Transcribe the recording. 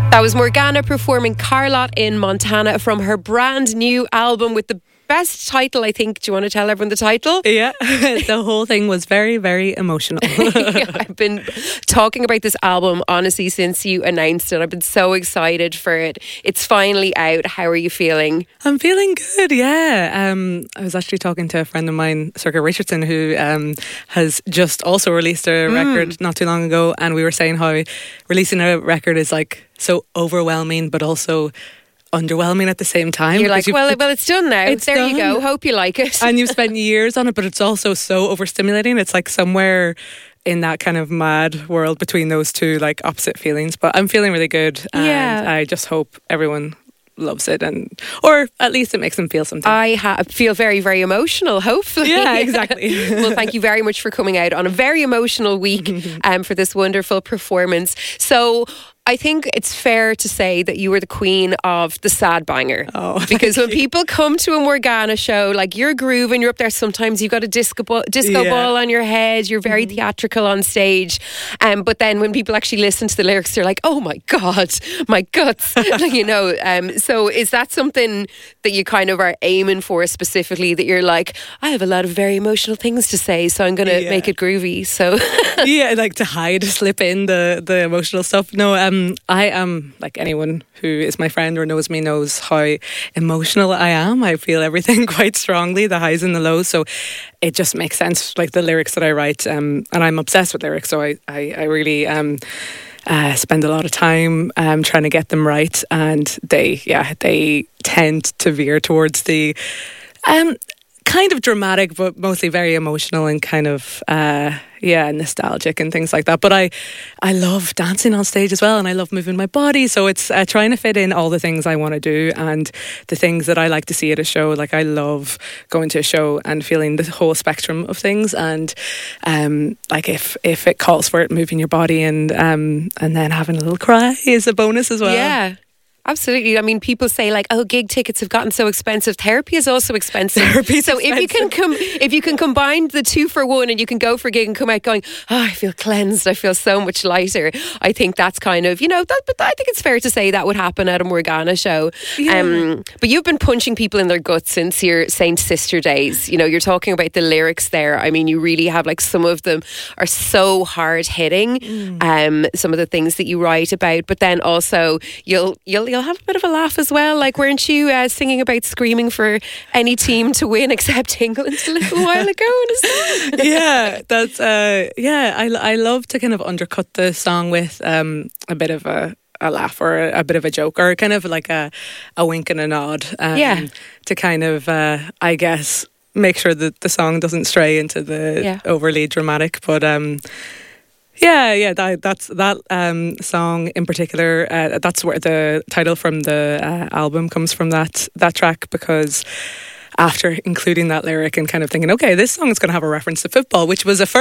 That was Morgana performing Carlot in Montana from her brand new album with the best title, I think. Do you want to tell everyone the title? Yeah, the whole thing was very, very emotional. Yeah, I've been talking about this album, honestly, since you announced it. I've been so excited for it. It's finally out. How are you feeling? I'm feeling good, yeah. I was actually talking to a friend of mine, Circa Richardson, who has just also released a record not too long ago, and we were saying how releasing a record is like so overwhelming, but also underwhelming at the same time. You're like, well, it's done now. There done. You go. Hope you like it. And you've spent years on it, but it's also so overstimulating. It's like somewhere in that kind of mad world between those two, like opposite feelings. But I'm feeling really good, and I just hope everyone loves it, or at least it makes them feel something. I feel very, very emotional, hopefully. Yeah, exactly. Well, thank you very much for coming out on a very emotional week for this wonderful performance. So I think it's fair to say that you were the queen of the sad banger. Oh, because when people come to a Morgana show, like you're grooving, you're up there, sometimes you've got a disco ball on your head, you're very theatrical on stage. But then when people actually listen to the lyrics, they're like, oh my God, my guts. So is that something that you kind of are aiming for specifically, that you're like, I have a lot of very emotional things to say, so I'm going to make it groovy. So yeah, like to slip in the emotional stuff. No, I am, like anyone who is my friend or knows me knows how emotional I am. I feel everything quite strongly, the highs and the lows. So it just makes sense, like the lyrics that I write, and I'm obsessed with lyrics. So I really spend a lot of time trying to get them right, and they tend to veer towards the kind of dramatic, but mostly very emotional and kind of nostalgic and things like that. But I love dancing on stage as well, and I love moving my body, so it's trying to fit in all the things I want to do and the things that I like to see at a show. Like I love going to a show and feeling the whole spectrum of things, and like if it calls for it, moving your body and then having a little cry is a bonus as well. Yeah. Absolutely. I mean, people say like, "Oh, gig tickets have gotten so expensive." Therapy is also expensive. If you can combine the 2 for 1, and you can go for a gig and come out going, "Oh, I feel cleansed. I feel so much lighter." I think that's kind of, but I think it's fair to say that would happen at a Morgana show. Yeah. But you've been punching people in their guts since your Saint Sister days. You're talking about the lyrics there. I mean, you really have, like, some of them are so hard hitting. Some of the things that you write about, but then also you'll have a bit of a laugh as well. Like, weren't you singing about screaming for any team to win except England a little while ago in a song? Yeah, that's I love to kind of undercut the song with a bit of a laugh or a bit of a joke, or kind of like a wink and a nod, to kind of I guess make sure that the song doesn't stray into the overly dramatic. But that song in particular, that's where the title from the album comes from, that track, because after including that lyric and kind of thinking, okay, this song is going to have a reference to football, which was a first